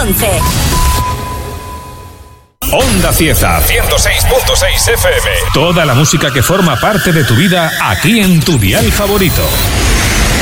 11. Onda Cieza, 106.6 FM. Toda la música que forma parte de tu vida aquí en tu dial favorito.